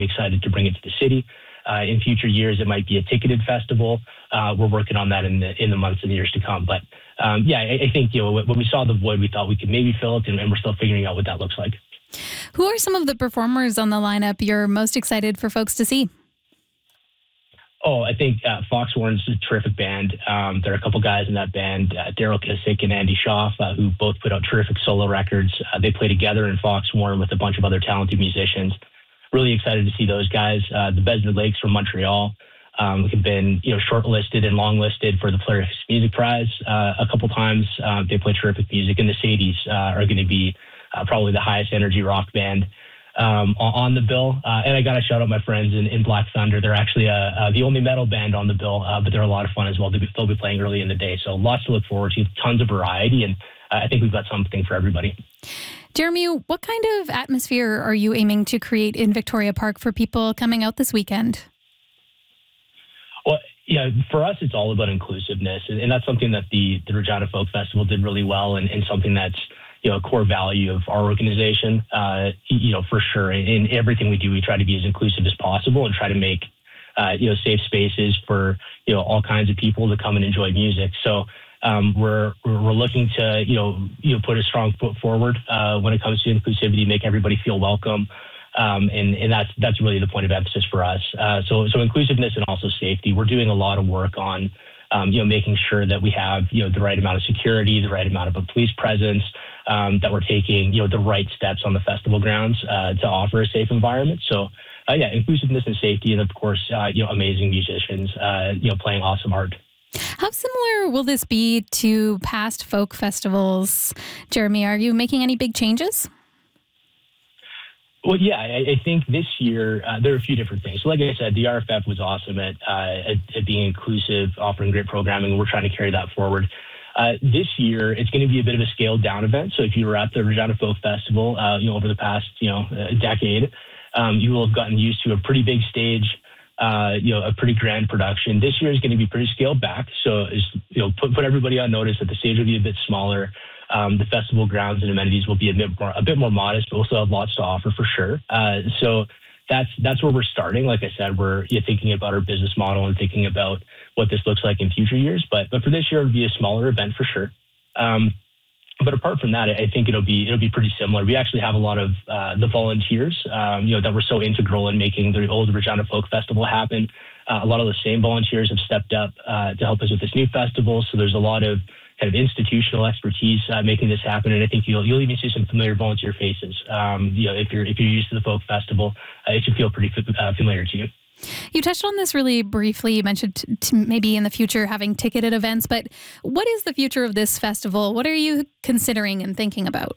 excited to bring it to the city. In future years, it might be a ticketed festival. We're working on that in the months and years to come. But I think when we saw the void, we thought we could maybe fill it, and we're still figuring out what that looks like. Who are some of the performers on the lineup you're most excited for folks to see? Oh, I think Foxhorn's a terrific band. There are a couple guys in that band, Daryl Kissick and Andy Schaaf, who both put out terrific solo records. They play together in Foxhorn with a bunch of other talented musicians. Really excited to see those guys. The Besnard Lakes from Montreal have been shortlisted and longlisted for the Polaris Music Prize a couple times. They play terrific music, and the Sadies are going to be probably the highest energy rock band on the bill. And I got to shout out my friends in Black Thunder. They're actually the only metal band on the bill, but they're a lot of fun as well. They'll be playing early in the day. So lots to look forward to, tons of variety, and I think we've got something for everybody. Jeremy, what kind of atmosphere are you aiming to create in Victoria Park for people coming out this weekend? Well, yeah, for us, it's all about inclusiveness. And that's something that the Regina Folk Festival did really well, and something that's a core value of our organization, for sure. In everything we do, we try to be as inclusive as possible and try to make, safe spaces for, all kinds of people to come and enjoy music. So we're looking to, put a strong foot forward when it comes to inclusivity, make everybody feel welcome. And that's really the point of emphasis for us. So inclusiveness and also safety. We're doing a lot of work on, making sure that we have, the right amount of security, the right amount of a police presence, that we're taking, the right steps on the festival grounds to offer a safe environment. So, inclusiveness and safety, and of course, amazing musicians, playing awesome art. How similar will this be to past folk festivals, Jeremy? Are you making any big changes? Well, yeah, I think this year there are a few different things. So like I said, the RFF was awesome at being inclusive, offering great programming, and we're trying to carry that forward. This year, it's going to be a bit of a scaled down event. So if you were at the Regina Folk Festival, over the past, decade, you will have gotten used to a pretty big stage, a pretty grand production. This year is going to be pretty scaled back. So, put everybody on notice that the stage will be a bit smaller. The festival grounds and amenities will be a bit more modest, but we'll still have lots to offer for sure. So that's where we're starting. Like I said, we're thinking about our business model and thinking about what this looks like in future years. But for this year, it'll be a smaller event for sure. But apart from that, I think it'll be pretty similar. We actually have a lot of the volunteers, that were so integral in making the old Regina Folk Festival happen. A lot of the same volunteers have stepped up to help us with this new festival. So there's a lot of kind of institutional expertise making this happen, and I think you'll even see some familiar volunteer faces. If you're used to the folk festival, it should feel pretty familiar to you. You touched on this really briefly. You mentioned maybe in the future having ticketed events, but what is the future of this festival? What are you considering and thinking about?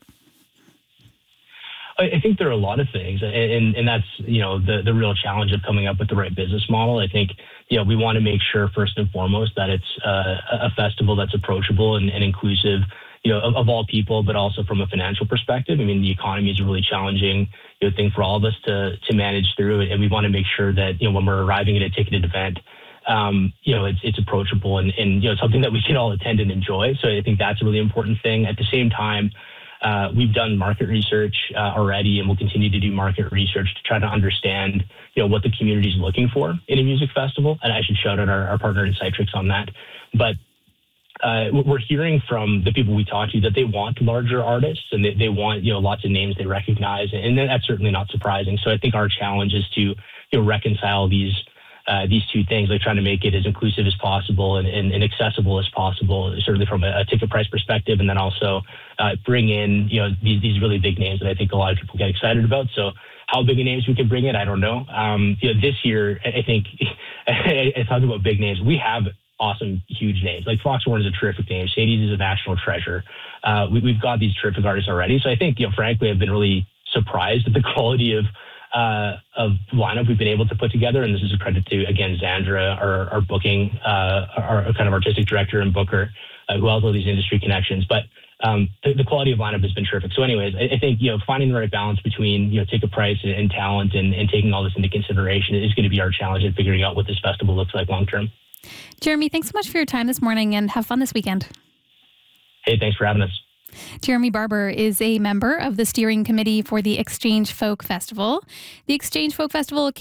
I think there are a lot of things, and that's, the real challenge of coming up with the right business model. I think, we want to make sure first and foremost that it's a festival that's approachable and inclusive, of all people, but also from a financial perspective. I mean, the economy is a really challenging thing for all of us to manage through, and we want to make sure that, when we're arriving at a ticketed event, it's approachable and something that we can all attend and enjoy. So I think that's a really important thing. At the same time, we've done market research already, and we'll continue to do market research to try to understand, what the community is looking for in a music festival. And I should shout out our partner Insightrix on that. But we're hearing from the people we talk to that they want larger artists, and they want, lots of names they recognize. And that's certainly not surprising. So I think our challenge is to, reconcile these two things, like trying to make it as inclusive as possible and accessible as possible, certainly from a ticket price perspective, and then also bring in, these really big names that I think a lot of people get excited about. So how big a names we can bring in, I don't know. This year, I think, I talk about big names. We have awesome, huge names. Like Foxhorn is a terrific name. Sadies is a national treasure. We've got these terrific artists already. So I think, frankly, I've been really surprised at the quality of lineup we've been able to put together. And this is a credit to, again, Zandra, our booking, our kind of artistic director and booker, who has all these industry connections. But the quality of lineup has been terrific. So anyways, I think, finding the right balance between, ticket price and talent and taking all this into consideration is going to be our challenge in figuring out what this festival looks like long term. Jeremy, thanks so much for your time this morning, and have fun this weekend. Hey, thanks for having us. Jeremy Barber is a member of the steering committee for the Exchange Folk Festival. The Exchange Folk Festival